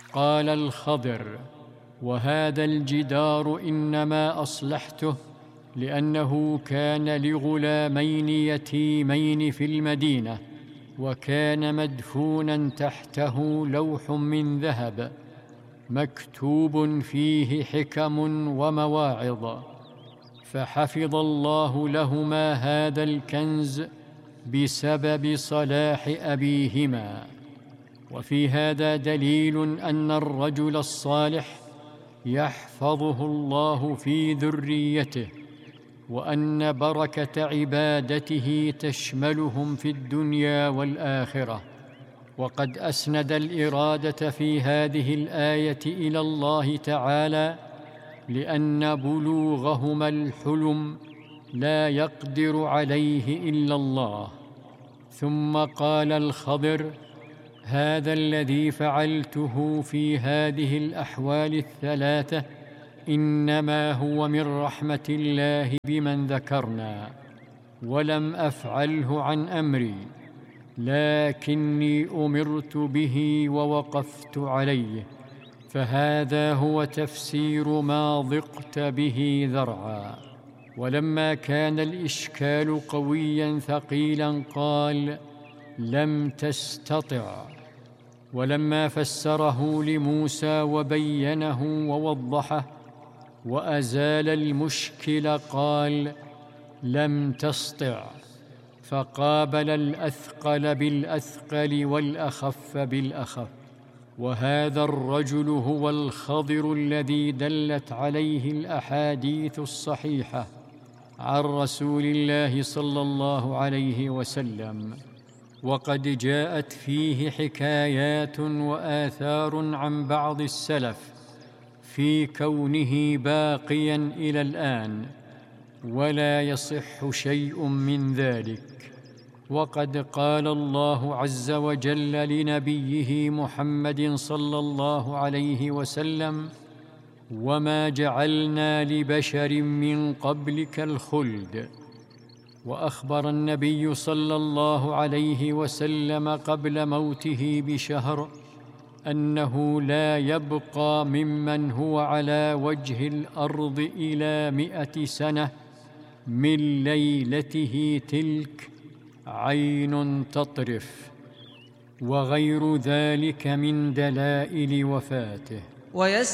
قال الخضر: وهذا الجدار إنما أصلحته لأنه كان لغلامين يتيمين في المدينة، وكان مدفونا تحته لوح من ذهب مكتوب فيه حكم ومواعظ، فحفظ الله لهما هذا الكنز بسبب صلاح أبيهما. وفي هذا دليل أن الرجل الصالح يحفظه الله في ذريته، وأن بركة عبادته تشملهم في الدنيا والآخرة. وقد أسند الإرادة في هذه الآية إلى الله تعالى، لأن بلوغهما الحلم لا يقدر عليه إلا الله. ثم قال الخضر: هذا الذي فعلته في هذه الأحوال الثلاثة إنما هو من رحمة الله بمن ذكرنا، ولم أفعله عن أمري، لكني أمرت به ووقفت عليه، فهذا هو تفسير ما ضقت به ذرعا. ولما كان الإشكال قويا ثقيلا قال: لم تستطع. ولما فسره لموسى وبينه ووضحه وأزال المشكل قال: لم تسطع. فقابل الأثقل بالأثقل والأخف بالأخف. وهذا الرجل هو الخضر الذي دلت عليه الأحاديث الصحيحة عن رسول الله صلى الله عليه وسلم، وقد جاءت فيه حكايات وآثار عن بعض السلف في كونه باقياً إلى الآن، ولا يصح شيء من ذلك. وقد قال الله عز وجل لنبيه محمد صلى الله عليه وسلم: وما جعلنا لبشر من قبلك الخلد. وأخبر النبي صلى الله عليه وسلم قبل موته بشهر أنه لا يبقى ممن هو على وجه الأرض إلى 100 سنة من ليلته تلك عين تطرف، وغير ذلك من دلائل وفاته.